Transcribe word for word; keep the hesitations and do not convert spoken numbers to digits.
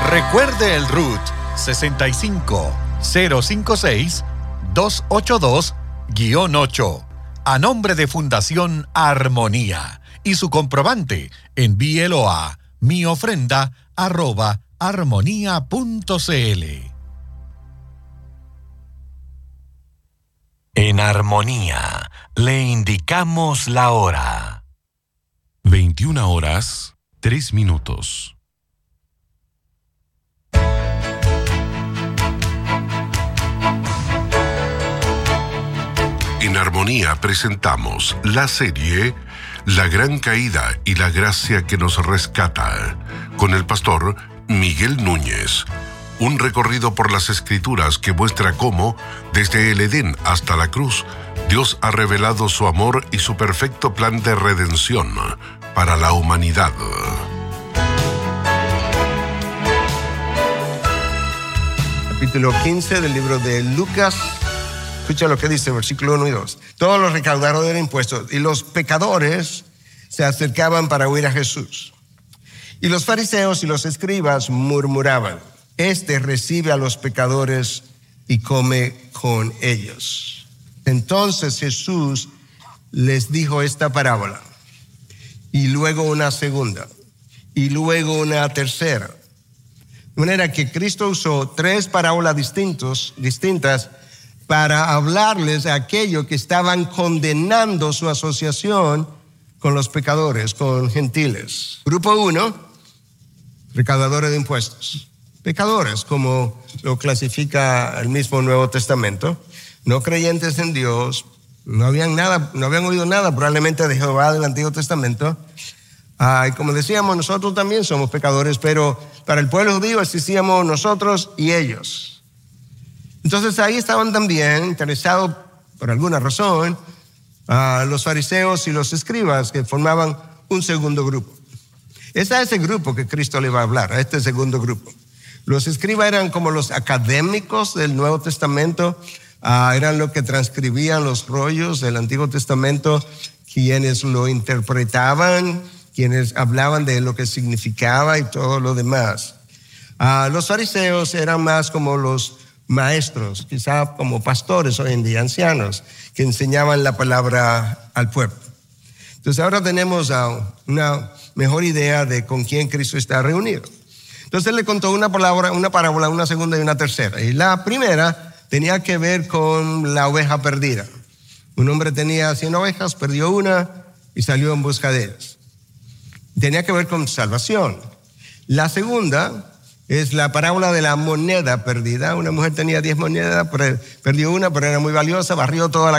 Recuerde el R U T sesenta y cinco cero cincuenta y seis dos ochenta y dos guión ocho a nombre de Fundación Armonía y su comprobante envíelo a miofrenda arroba armonía punto cl. En Armonía le indicamos la hora. veintiuna horas, tres minutos. En Armonía presentamos la serie La Gran Caída y la Gracia que nos rescata, con el pastor Miguel Núñez. Un recorrido por las Escrituras que muestra cómo, desde el Edén hasta la cruz, Dios ha revelado su amor y su perfecto plan de redención para la humanidad. Capítulo quince del libro de Lucas. Escucha lo que dice, versículo uno y dos. Todos los recaudadores de impuestos y los pecadores se acercaban para oír a Jesús. Y los fariseos y los escribas murmuraban: Este recibe a los pecadores y come con ellos. Entonces Jesús les dijo esta parábola, y luego una segunda, y luego una tercera. De manera que Cristo usó tres parábolas distintos, distintas para hablarles a aquellos que estaban condenando su asociación con los pecadores, con gentiles. Grupo uno, recaudadores de impuestos. Pecadores, como lo clasifica el mismo Nuevo Testamento, no creyentes en Dios, no habían nada, no habían oído nada probablemente de Jehová del Antiguo Testamento. Ah, y como decíamos, nosotros también somos pecadores, pero para el pueblo judío existíamos nosotros y ellos. Entonces ahí estaban también interesados, por alguna razón, uh, los fariseos y los escribas, que formaban un segundo grupo. Es a ese grupo que Cristo le va a hablar, a este segundo grupo. Los escribas eran como los académicos del Nuevo Testamento, uh, eran los que transcribían los rollos del Antiguo Testamento, quienes lo interpretaban, quienes hablaban de lo que significaba y todo lo demás. Uh, los fariseos eran más como los maestros, quizá como pastores hoy en día, ancianos, que enseñaban la palabra al pueblo. Entonces ahora tenemos uh, una mejor idea de con quién Cristo está reunido. Entonces él le contó una parábola, una parábola, una segunda y una tercera. Y la primera tenía que ver con la oveja perdida. Un hombre tenía cien ovejas, perdió una y salió en busca de ellas. Tenía que ver con salvación. La segunda es la parábola de la moneda perdida. Una mujer tenía diez monedas, perdió una, pero era muy valiosa, barrió toda la